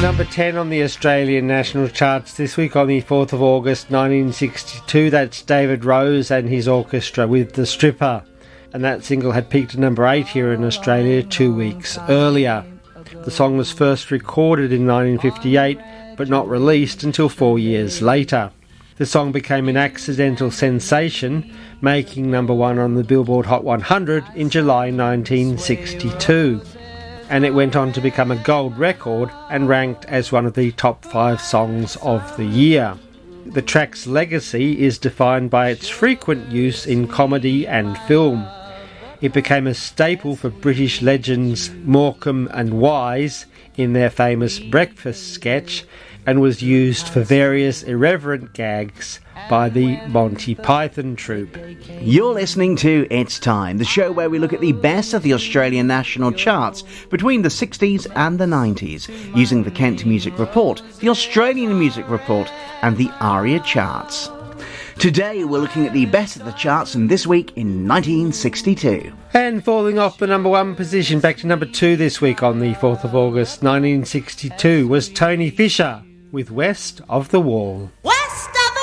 Number 10 on the Australian national charts this week on the 4th of August 1962. That's David Rose and his orchestra with The Stripper. And that single had peaked at number 8 here in Australia 2 weeks earlier. The song was first recorded in 1958 but not released until 4 years later. The song became an accidental sensation, making number 1 on the Billboard Hot 100 in July 1962. And it went on to become a gold record and ranked as one of the top 5 songs of the year. The track's legacy is defined by its frequent use in comedy and film. It became a staple for British legends Morecambe and Wise in their famous breakfast sketch, and was used for various irreverent gags by the Monty Python troupe. You're listening to It's Time, the show where we look at the best of the Australian national charts between the 60s and the 90s, using the Kent Music Report, the Australian Music Report, and the ARIA charts. Today we're looking at the best of the charts in this week in 1962. And falling off the number 1 position back to number 2 this week on the 4th of August 1962 was Tony Fisher with West of the Wall.